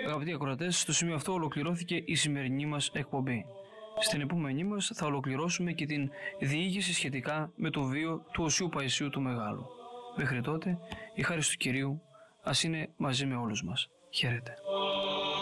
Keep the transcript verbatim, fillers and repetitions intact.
Αγαπητοί ακροατές, στο σημείο αυτό ολοκληρώθηκε η σημερινή μας εκπομπή. Στην επόμενή μας θα ολοκληρώσουμε και την διήγηση σχετικά με το βίο του Οσίου Παϊσίου του Μεγάλου. Μέχρι τότε, η χάρις του Κυρίου ας είναι μαζί με όλους μας. Χαίρετε.